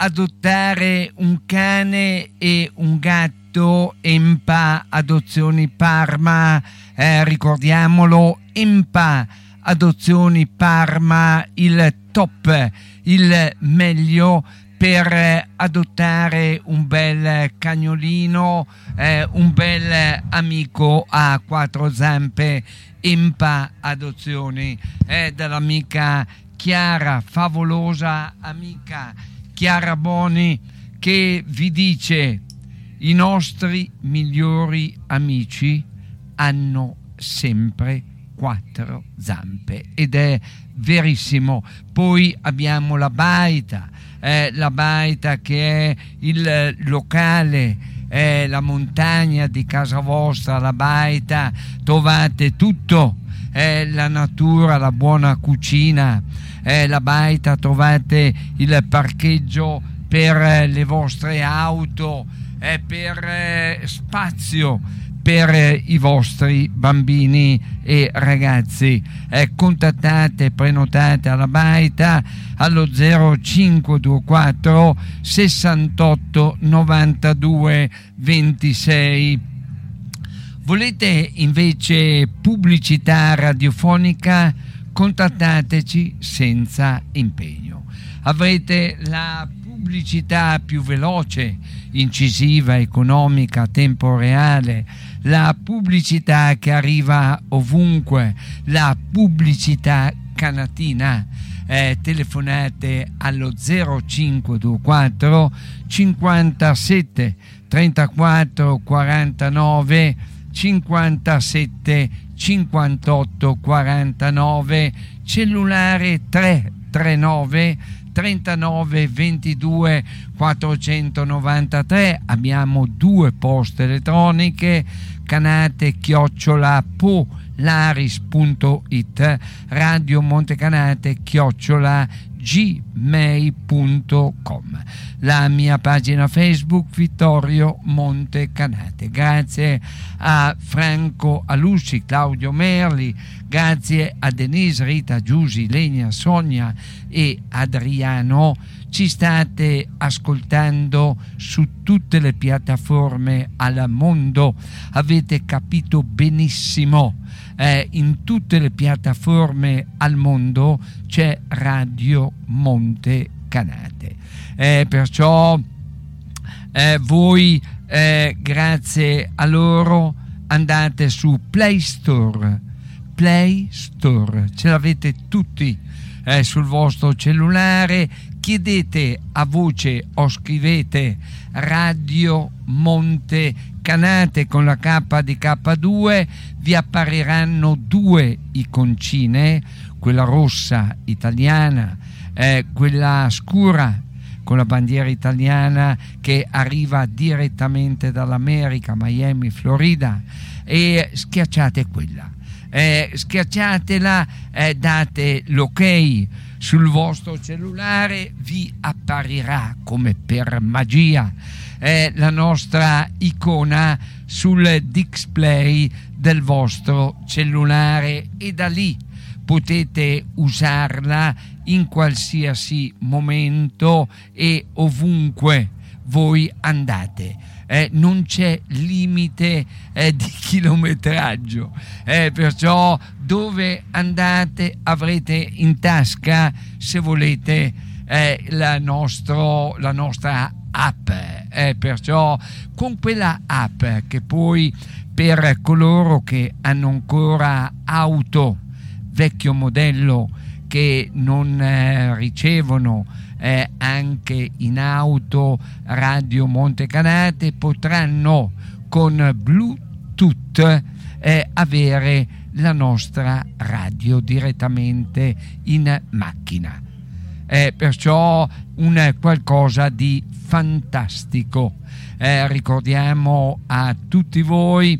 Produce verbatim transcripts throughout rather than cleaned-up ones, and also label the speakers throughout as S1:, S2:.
S1: adottare un cane e un gatto, Empa Adozioni Parma, eh, ricordiamolo, Empa Adozioni Parma, il top, il meglio per adottare un bel cagnolino, eh, un bel amico a quattro zampe. Empa Adozioni, eh, dall'amica Chiara, favolosa amica Chiara Boni, che vi dice: i nostri migliori amici hanno sempre quattro zampe, ed è verissimo. Poi abbiamo la baita, eh, la baita che è il locale, è la montagna di casa vostra. La baita trovate tutto, è la natura, la buona cucina. È la baita trovate il parcheggio per le vostre auto, è per eh, spazio per i vostri bambini e ragazzi. Eh, contattate, prenotate alla baita allo zero cinque due quattro sessantotto novantadue ventisei. Volete invece pubblicità radiofonica? Contattateci senza impegno. Avrete la pubblicità più veloce, incisiva, economica, a tempo reale, la pubblicità che arriva ovunque, la pubblicità canatina. Eh, telefonate allo zero cinque due quattro cinquantasette trentaquattro quarantanove cinquantasette cinquantotto quarantanove, cellulare tre tre nove trentanove ventidue quattrocentonovantatré. Abbiamo due poste elettroniche, canate chiocciola polaris punto it, Radio Montecanate chiocciola gmail punto com, la mia pagina Facebook Vittorio Montecanate. Grazie a Franco Alusci, Claudio Merli, grazie a Denise, Rita, Giusy, Lenia, Sonia e Adriano. Ci state ascoltando su tutte le piattaforme al mondo, avete capito benissimo. Eh, in tutte le piattaforme al mondo c'è Radio Montecanate, eh, perciò eh, voi eh, grazie a loro andate su Play Store, Play Store, ce l'avete tutti eh, sul vostro cellulare. Chiedete a voce o scrivete Radio Montecanate con la K di K due, vi appariranno due iconcine, quella rossa italiana, eh, quella scura con la bandiera italiana che arriva direttamente dall'America, Miami, Florida, e schiacciate quella. Eh, schiacciatela, eh, date l'ok sul vostro cellulare, vi apparirà come per magia eh, la nostra icona sul display del vostro cellulare, e da lì potete usarla in qualsiasi momento e ovunque voi andate. Eh, non c'è limite eh, di chilometraggio, eh, perciò dove andate avrete in tasca, se volete, eh, la, nostro, la nostra app, eh, perciò con quella app, che poi per coloro che hanno ancora auto vecchio modello, che non eh, ricevono eh, anche in auto Radio Montecanate, potranno con Bluetooth eh, avere la nostra radio direttamente in macchina. Eh, perciò un qualcosa di fantastico. Eh, ricordiamo a tutti voi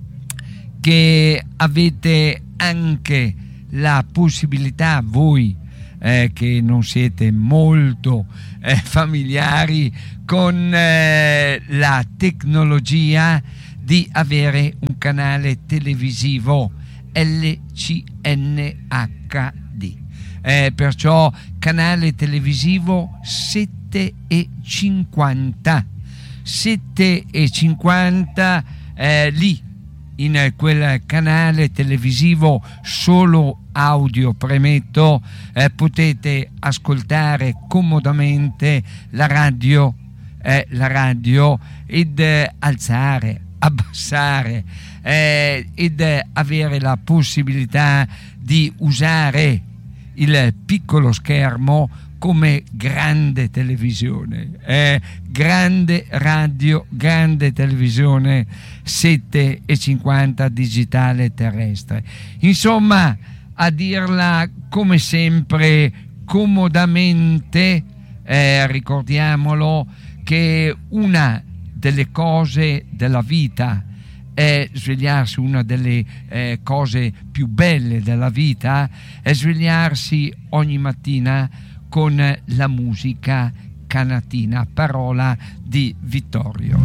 S1: che avete anche la possibilità, voi eh, che non siete molto eh, familiari con eh, la tecnologia, di avere un canale televisivo L C N H D, eh, perciò canale televisivo sette sette e cinquanta sette e cinquanta eh, lì in quel canale televisivo solo audio, premetto, eh, potete ascoltare comodamente la radio eh, la radio ed eh, alzare, abbassare eh, ed eh, avere la possibilità di usare il piccolo schermo come grande televisione, eh, grande radio, grande televisione sette e cinquanta digitale terrestre. Insomma, a dirla come sempre comodamente, eh, ricordiamolo che una delle cose della vita è svegliarsi, una delle eh, cose più belle della vita è svegliarsi ogni mattina con la musica canatina, parola di Vittorio.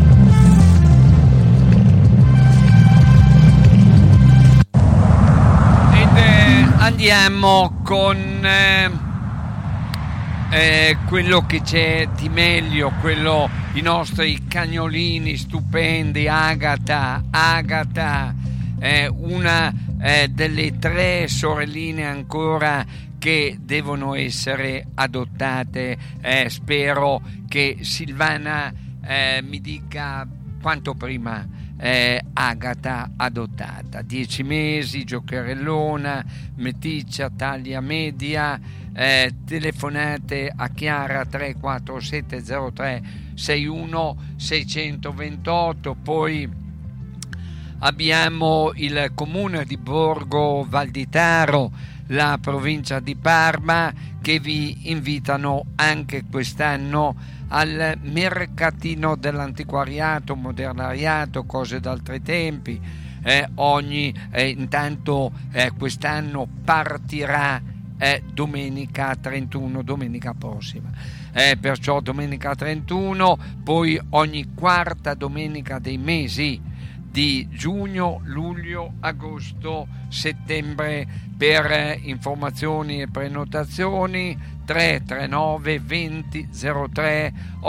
S1: Ed eh, andiamo con eh, eh, quello che c'è di meglio, quello, i nostri cagnolini stupendi, Agata, Agata, eh, una eh, delle tre sorelline ancora che devono essere adottate. Eh, spero che Silvana eh, mi dica quanto prima eh, Agata adottata. Dieci mesi, giocherellona, meticcia, taglia media, eh, telefonate a Chiara tre quattro sette zero tre sei uno sei due otto, poi abbiamo il comune di Borgo Valditaro, la provincia di Parma, che vi invitano anche quest'anno al mercatino dell'antiquariato, modernariato, cose d'altri tempi. Eh, ogni eh, intanto eh, quest'anno partirà eh, domenica trentuno, domenica prossima. Eh, perciò domenica trentuno, poi ogni quarta domenica dei mesi di giugno, luglio, agosto, settembre. Per informazioni e prenotazioni tre tre nove venti zero tre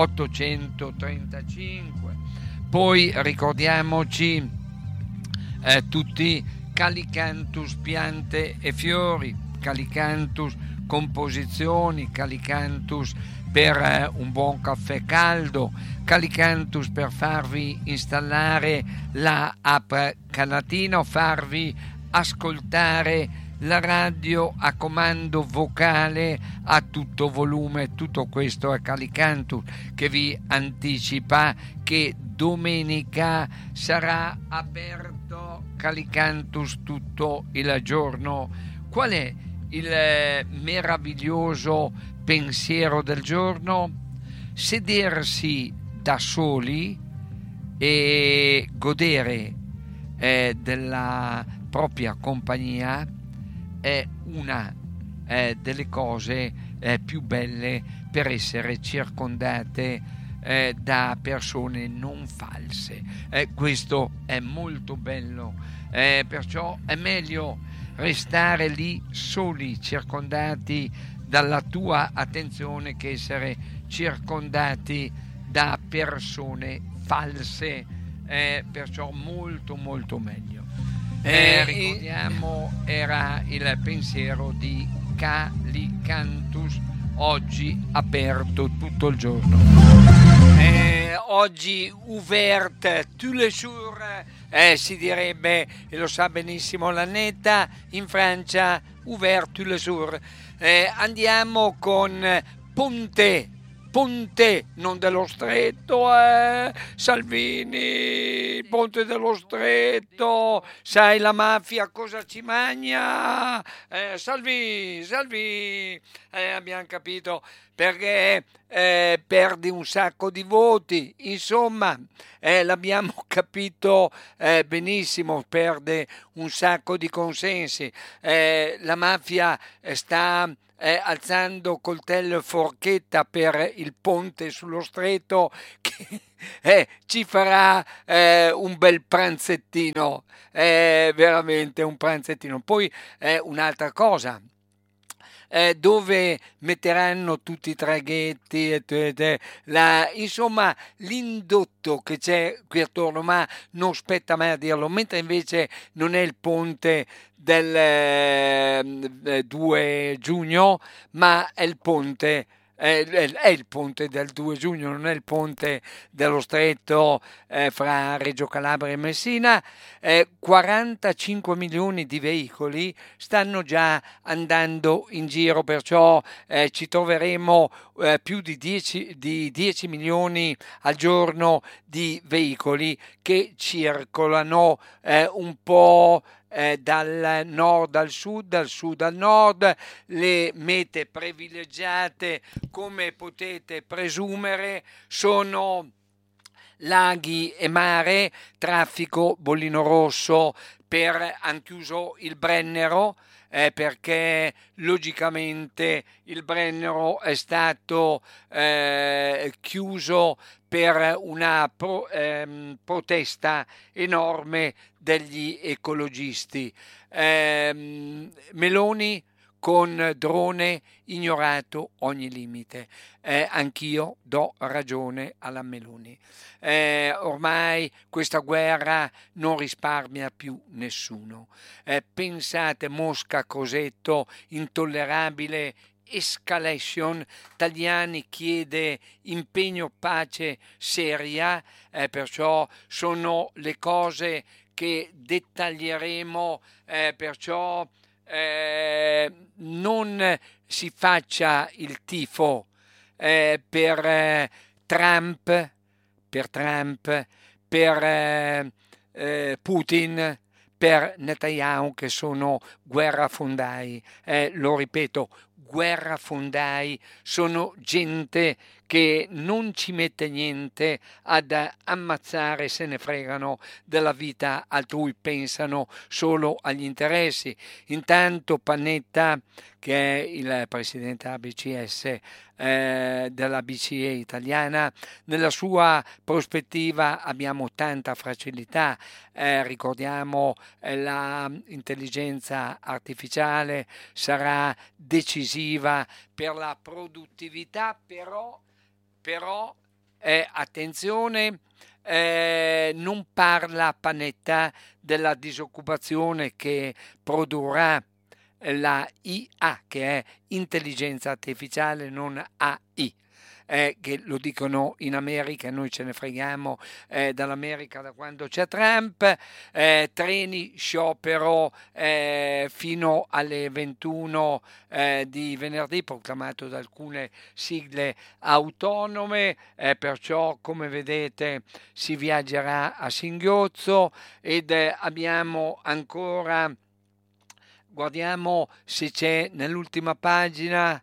S1: ottocentotrentacinque. Poi ricordiamoci eh, tutti Calicanthus piante e fiori, Calicanthus composizioni, Calicanthus per eh, un buon caffè caldo, Calicanthus per farvi installare la app Canatina o farvi ascoltare la radio a comando vocale a tutto volume. Tutto questo è Calicanthus, che vi anticipa che domenica sarà aperto Calicanthus tutto il giorno. Qual è il meraviglioso pensiero del giorno? Sedersi da soli e godere eh, della propria compagnia è una eh, delle cose eh, più belle per essere circondate eh, da persone non false. Eh, questo è molto bello, eh, perciò è meglio restare lì soli, circondati dalla tua attenzione, che essere circondati da persone false, eh, perciò molto molto meglio. Eh, ricordiamo, era il pensiero di Calicanthus, oggi aperto tutto il giorno. Eh, oggi ouvert tous les jours, eh, si direbbe, e lo sa benissimo Lannetta, in Francia ouvert tous les jours. Eh, andiamo con Ponte, Ponte, non dello Stretto, eh? Salvini, Ponte dello Stretto, sai la mafia cosa ci magna? Eh, Salvini, Salvini, eh, abbiamo capito perché eh, perdi un sacco di voti, insomma, eh, l'abbiamo capito eh, benissimo, perde un sacco di consensi, eh, la mafia sta Eh, alzando coltello e forchetta per il ponte sullo stretto, che eh, ci farà eh, un bel pranzettino, eh, veramente un pranzettino. Poi eh, un'altra cosa, eh, dove metteranno tutti i traghetti, e, e, e, la, insomma l'indotto che c'è qui attorno, ma non spetta mai a dirlo, mentre invece non è il ponte del eh, due giugno, ma è il ponte è, è- è il ponte del due giugno, non è il ponte dello stretto eh, fra Reggio Calabria e Messina. Eh, quarantacinque milioni di veicoli stanno già andando in giro, perciò eh, ci troveremo eh, più di dieci, di dieci milioni al giorno di veicoli che circolano eh, un po' eh, dal nord al sud, dal sud al nord. Le mete privilegiate, come potete presumere, sono laghi e mare, traffico bollino rosso per han chiuso il Brennero, eh, perché logicamente il Brennero è stato eh, chiuso per una pro- ehm, protesta enorme degli ecologisti. Ehm, Meloni con drone ignorato ogni limite. Eh, anch'io do ragione alla Meloni. Eh, ormai questa guerra non risparmia più nessuno. Eh, pensate, Mosca, Cosetto, intollerabile escalation, Tajani chiede impegno, pace seria, eh, perciò sono le cose che dettaglieremo, eh, perciò eh, non si faccia il tifo eh, per eh, Trump, per Trump, per eh, eh, Putin, per Netanyahu, che sono guerrafondai. Eh, lo ripeto, guerrafondai, sono gente che non ci mette niente ad ammazzare, se ne fregano della vita altrui, pensano solo agli interessi. Intanto Panetta, che è il presidente della B C S, eh, della B C E italiana, nella sua prospettiva abbiamo tanta fragilità. Eh, ricordiamo eh, l'intelligenza artificiale sarà decisiva per la produttività, però però eh, attenzione, eh, non parla Panetta della disoccupazione che produrrà la I A, che è intelligenza artificiale, non A I. Eh, che lo dicono in America, noi ce ne freghiamo eh, dall'America da quando c'è Trump. Eh, treni sciopero eh, fino alle ventuno eh, di venerdì, proclamato da alcune sigle autonome, eh, perciò come vedete si viaggerà a singhiozzo. Ed eh, abbiamo ancora, guardiamo se c'è nell'ultima pagina,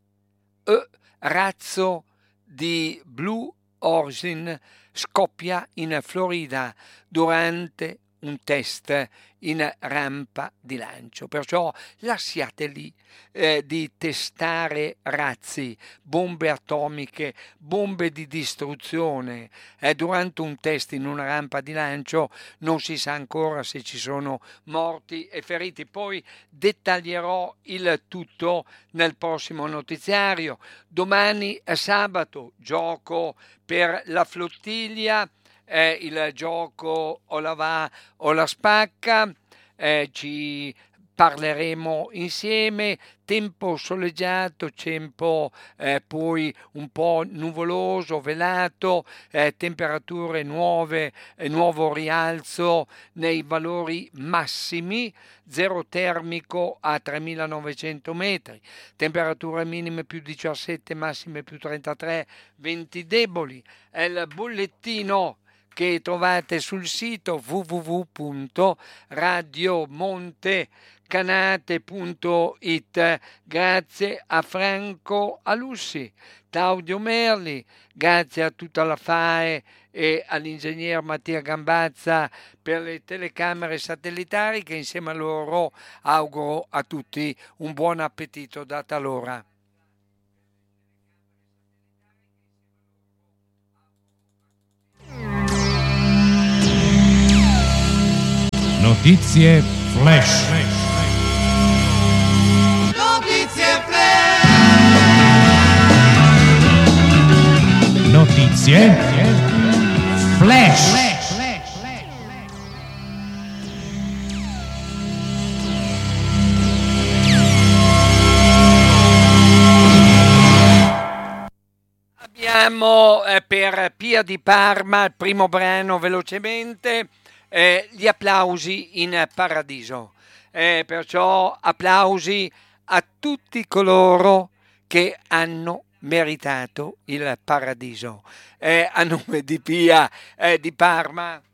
S1: eh, razzo di Blue Origin scoppia in Florida durante un test in rampa di lancio, perciò lasciate lì eh, di testare razzi, bombe atomiche, bombe di distruzione. Eh, durante un test in una rampa di lancio non si sa ancora se ci sono morti e feriti. Poi dettaglierò il tutto nel prossimo notiziario. Domani è sabato, gioco per la flottiglia, eh, il gioco o la va o la spacca. Eh, ci parleremo insieme. Tempo soleggiato, tempo eh, poi un po' nuvoloso, velato, eh, temperature nuove, eh, nuovo rialzo nei valori massimi, zero termico a tremilanovecento metri, temperature minime più diciassette, massime più trentatré, venti deboli. È il bollettino che trovate sul sito w w w punto radiomontecanate punto it. Grazie a Franco Alussi, Claudio Merli, grazie a tutta la F A E e all'ingegner Mattia Gambazza per le telecamere satellitari, che insieme a loro auguro a tutti un buon appetito da talora.
S2: Notizie flash.
S3: Notizie flash.
S2: Notizie. Flash.
S1: Abbiamo eh, per Pia di Parma, il primo brano velocemente, eh, gli applausi in paradiso. Eh, perciò applausi a tutti coloro che hanno meritato il paradiso. Eh, a nome di Pia eh, di Parma.